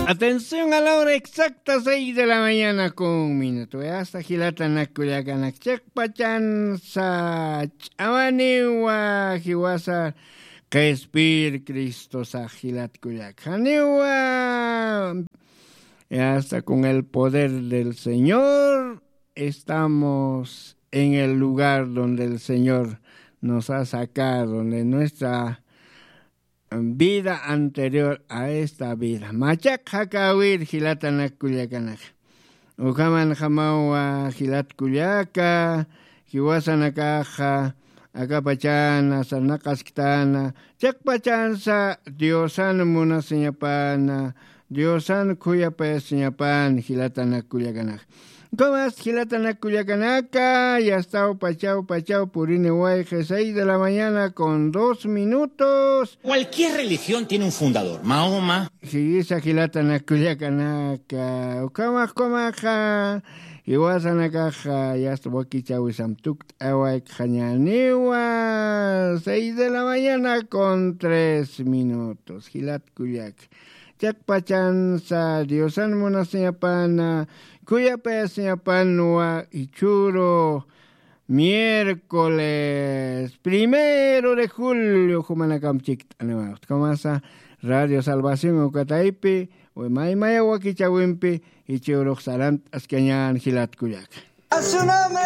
Atención a la hora exacta, 6 de la mañana con un minuto. Hasta Gilatana Culiacanak Chekpachanza Chavaniwa Jiwasa Kespir Cristo Sajilat Culiacaniwa. Hasta con el poder del Señor estamos en el lugar donde el Señor nos ha sacado, donde nuestra vida anterior a esta vida. Machak hakawir hilatanak kuliakanak. Ukaman hamawa hilat kuliaka, hiwasanakaja, akapachana, sanakaskitana, chakpachansa, diosan muna señapana, diosan kuyapa señapan hilatanak kuliakanak. Comas Gilatana Culiacanaka, ya está pachao, Purine Guayje, 6 de la mañana con 2 minutos. Cualquier religión tiene un fundador, Mahoma. Gisa Gilatana Culiacanaka, Ucamas Comaja, Iwasanakaja, ya está Boquichau Samtuk, Awai Jañaniwa, 6 de la mañana con 3 minutos. Gilat Culiac. Chakpachanza, Diosan Monaseapana, Cuyapeseapanua y Churo, miércoles 1 de julio, Jumanacamchic, Comasa, Radio Salvación, Ocataipi, Uemaimaya Wakichawimpi, y Churo Salant, Ascañan, Gilat Cuyac.